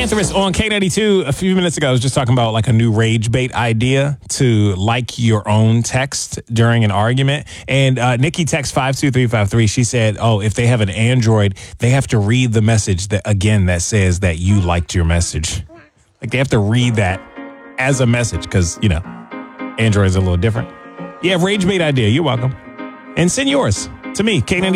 Anthropist on K92 a few minutes ago. I was just talking about like a new rage bait idea to like your own text during an argument. And Nikki text 52353. She said, oh, if they have an Android, they have to read the message that says that you liked your message. Like they have to read that as a message because, you know, Android is a little different. Yeah, rage bait idea. You're welcome. And send yours to me, K92.